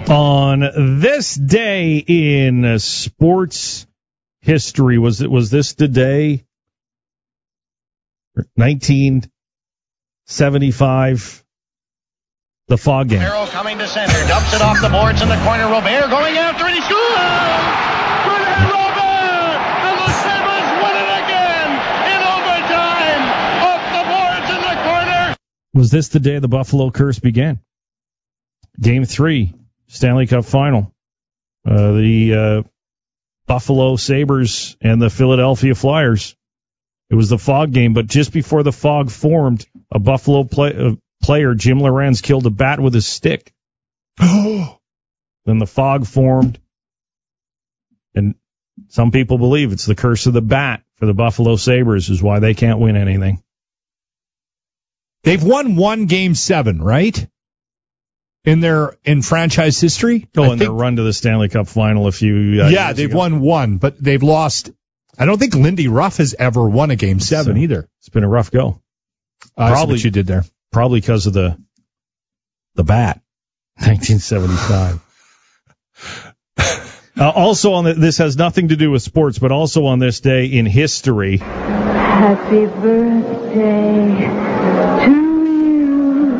On this day in sports history, was this the day? 1975, the Fog game. Arrow coming to center, dumps it off the boards in the corner. Robert going after it. He scores! Bernard Robert! And the Sabres win it again in overtime. Off the boards in the corner. Was this the day the Buffalo curse began? Game 3, Stanley Cup Final. The Buffalo Sabres and the Philadelphia Flyers. It was the Fog game, but just before the Fog formed, a Buffalo player, Jim Lorenz, killed a bat with his stick. Then the Fog formed, and some people believe it's the curse of the bat for the Buffalo Sabres is why they can't win anything. They've won one Game 7, right? In franchise history? Their run to the Stanley Cup Final a few years they've ago. won one, but they've lost. I don't think Lindy Ruff has ever won a Game 7 either. It's been a rough go. Probably what you did there. Probably because of the bat. 1975. Also this has nothing to do with sports, but also on this day in history. Happy birthday to you.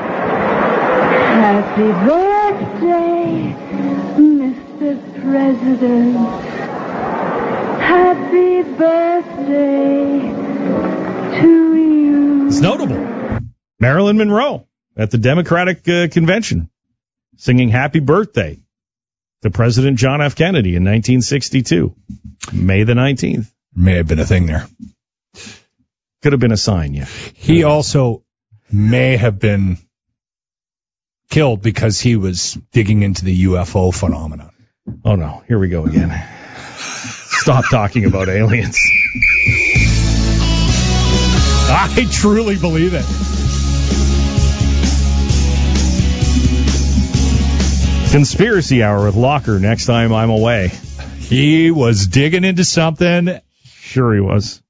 Happy birthday, Mr. President. Happy birthday to you. It's notable. Marilyn Monroe at the Democratic Convention singing Happy Birthday to President John F. Kennedy in 1962, May the 19th. May have been a thing there. Could have been a sign, yeah. He also may have been killed because he was digging into the UFO phenomenon. Oh, no. Here we go again. Stop talking about aliens. I truly believe it. Conspiracy Hour with Locker next time I'm away. He was digging into something. Sure he was.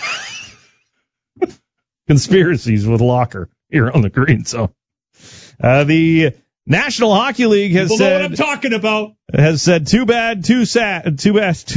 Conspiracies with Locker here on the Green Zone. The National Hockey League has People know said... what I'm talking about. Has said too bad, so sad to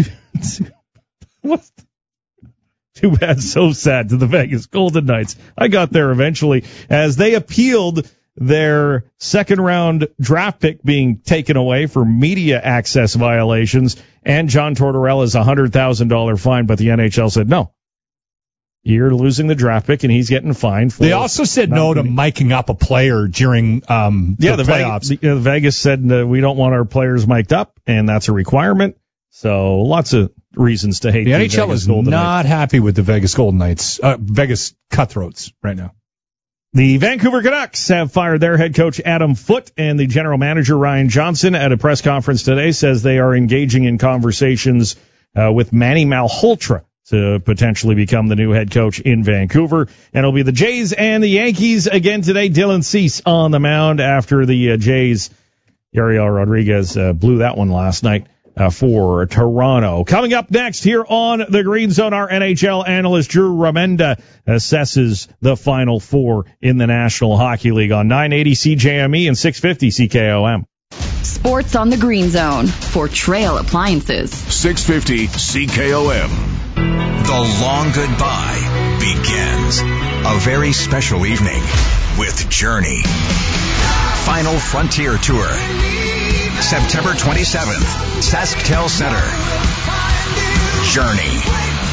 the Vegas Golden Knights. I got there eventually as they appealed their second-round draft pick being taken away for media access violations and John Tortorella's $100,000 fine, but the NHL said no. You're losing the draft pick, and he's getting fined. They also said no to miking up a player during the playoffs. Vegas said we don't want our players mic'd up, and that's a requirement. So lots of reasons to hate the NHL is not happy with the Vegas Golden Knights, Vegas Cutthroats right now. The Vancouver Canucks have fired their head coach Adam Foote, and the general manager Ryan Johnson at a press conference today says they are engaging in conversations with Manny Malhotra to potentially become the new head coach in Vancouver. And it'll be the Jays and the Yankees again today. Dylan Cease on the mound after the Jays. Yariel Rodriguez blew that one last night for Toronto. Coming up next here on the Green Zone, our NHL analyst Drew Remenda assesses the Final Four in the National Hockey League on 980 CJME and 650 CKOM. Sports on the Green Zone for Trail Appliances. 650 CKOM. The long goodbye begins. A very special evening with Journey. Final Frontier Tour. September 27th, SaskTel Center. Journey.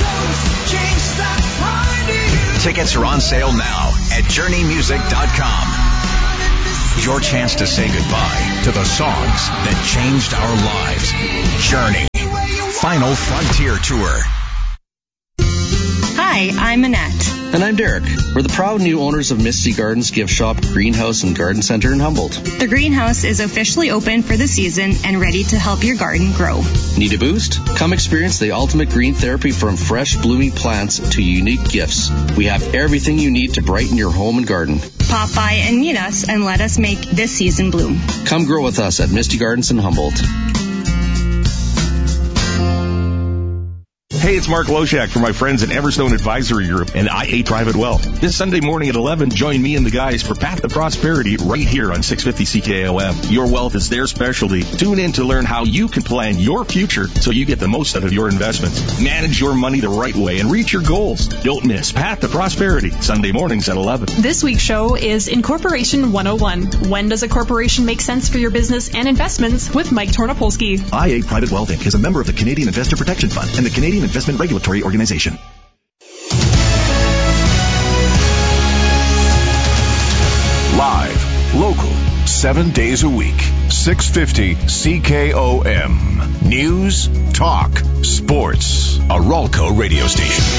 Tickets are on sale now at JourneyMusic.com. Your chance to say goodbye to the songs that changed our lives. Journey. Final Frontier Tour. Hi, I'm Annette. And I'm Derek. We're the proud new owners of Misty Gardens Gift Shop, Greenhouse, and Garden Center in Humboldt. The greenhouse is officially open for the season and ready to help your garden grow. Need a boost? Come experience the ultimate green therapy from fresh blooming plants to unique gifts. We have everything you need to brighten your home and garden. Pop by and meet us and let us make this season bloom. Come grow with us at Misty Gardens in Humboldt. Hey, it's Mark Loshak from my friends at Everstone Advisory Group and IA Private Wealth. This Sunday morning at 11, join me and the guys for Path to Prosperity right here on 650 CKOM. Your wealth is their specialty. Tune in to learn how you can plan your future so you get the most out of your investments. Manage your money the right way and reach your goals. Don't miss Path to Prosperity, Sunday mornings at 11. This week's show is Incorporation 101. When does a corporation make sense for your business and investments? With Mike Tornopolsky. IA Private Wealth Inc. is a member of the Canadian Investor Protection Fund and the Canadian Investment Regulatory Organization. Live, local, 7 days a week. 650 CKOM. News, talk, sports. A Ralco radio station.